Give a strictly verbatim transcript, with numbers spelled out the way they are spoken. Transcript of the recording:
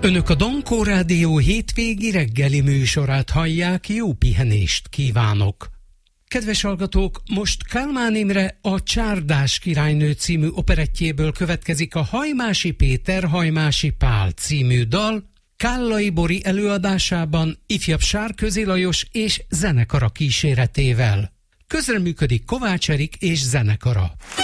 Önök a Dankó Rádió hétvégi reggeli műsorát hallják, jó pihenést kívánok! Kedves hallgatók, most Kálmán Imre a Csárdás királynő című operettjéből következik a Hajmási Péter, Hajmási Pál című dal, Kállai Bori előadásában ifjabb Sárközi Lajos és zenekara kíséretével. Közreműködik Kovács Erik és zenekara.